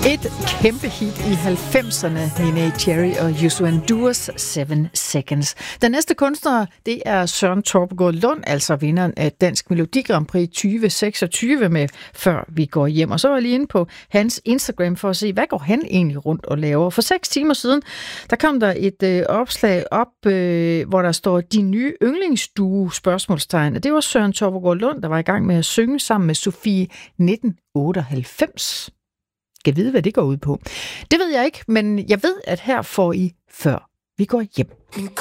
Et kæmpe hit i 90'erne, Neneh Cherry og Youssou N'Dours 7 Seconds. Den næste kunstner, det er Søren Torpegaard Lund, altså vinderen af Dansk Melodi Grand Prix 2026 med Før vi går hjem. Og så var jeg lige inde på hans Instagram for at se, hvad går han egentlig rundt og laver. For 6 timer siden, der kom der et opslag op, hvor der står, din nye yndlingsduo, spørgsmålstegn. Og det var Søren Torpegaard Lund, der var i gang med at synge sammen med Sofie 1998. Skal vide, hvad det går ud på. Det ved jeg ikke, men jeg ved, at her får I Før vi går hjem. Min